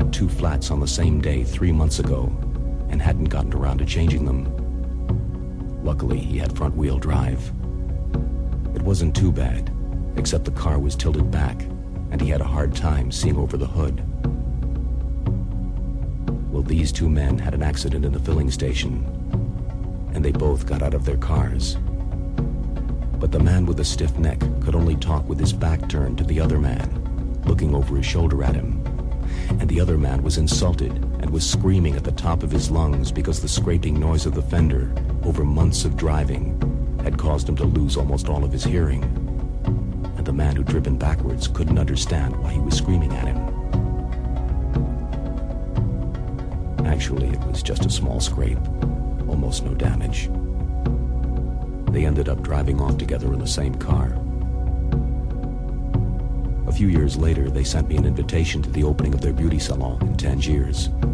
had 2 flats on the same day 3 months ago and hadn't gotten around to changing them. Luckily, he had front-wheel drive. It wasn't too bad, except the car was tilted back, and he had a hard time seeing over the hood. Well, these 2 men had an accident in the filling station, and they both got out of their cars. But the man with the stiff neck could only talk with his back turned to the other man, looking over his shoulder at him. And the other man was insulted and was screaming at the top of his lungs because the scraping noise of the fender over months of driving had caused him to lose almost all of his hearing. And the man who'd driven backwards couldn't understand why he was screaming at him. Actually, it was just a small scrape, almost no damage. They ended up driving off together in the same car. A few years later, they sent me an invitation to the opening of their beauty salon in Tangiers.